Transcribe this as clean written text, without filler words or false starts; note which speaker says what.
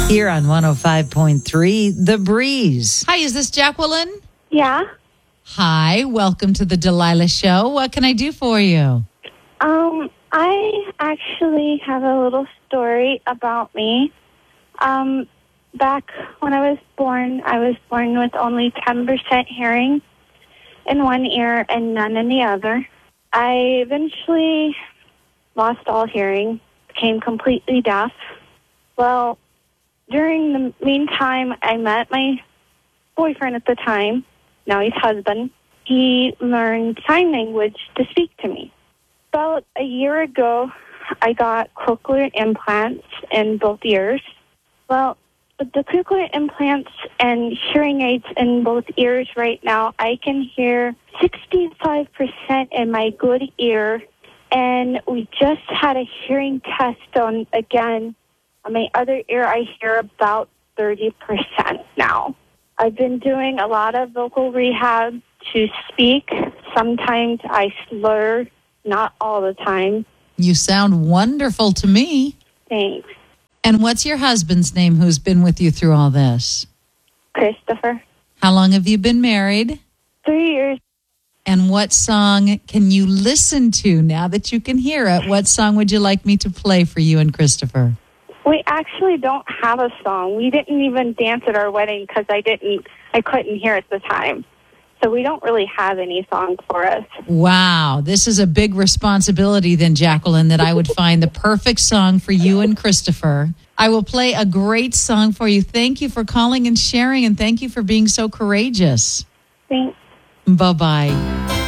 Speaker 1: Here on 105.3, The Breeze.
Speaker 2: Hi, is this Jacqueline?
Speaker 3: Yeah.
Speaker 2: Hi, welcome to the Delilah Show. What can I do for you?
Speaker 3: I actually have a little story about me. Back when I was born with only 10% hearing in one ear and none in the other. I eventually lost all hearing, became completely deaf. Well, during the meantime, I met my boyfriend at the time, now he's husband. He learned sign language to speak to me. About a year ago, I got cochlear implants in both ears. Well, with the cochlear implants and hearing aids in both ears right now, I can hear 65% in my good ear, and we just had a hearing test on my other ear. I hear about 30% now. I've been doing a lot of vocal rehab to speak. Sometimes I slur, not all the time.
Speaker 2: You sound wonderful to me.
Speaker 3: Thanks.
Speaker 2: And what's your husband's name who's been with you through all this?
Speaker 3: Christopher.
Speaker 2: How long have you been married?
Speaker 3: 3 years.
Speaker 2: And what song can you listen to now that you can hear it? What song would you like me to play for you and Christopher?
Speaker 3: We actually don't have a song. We didn't even dance at our wedding because I couldn't hear at the time. So we don't really have any songs for us.
Speaker 2: Wow, this is a big responsibility then, Jacqueline, that I would find the perfect song for you and Christopher. I will play a great song for you. Thank you for calling and sharing, and thank you for being so courageous.
Speaker 3: Thanks.
Speaker 2: Bye-bye.